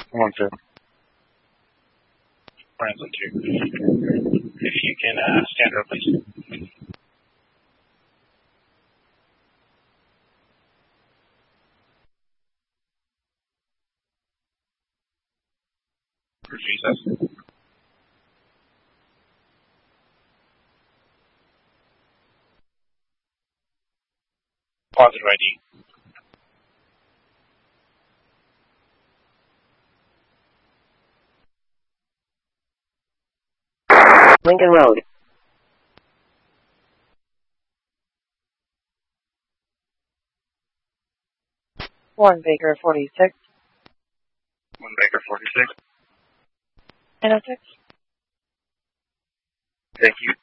1, 2. Branson 2. If you can stand up, please. For Jesus. Positive ID. Lincoln Road. 1 Baker 46. 1 Baker 46. 906. Thank you.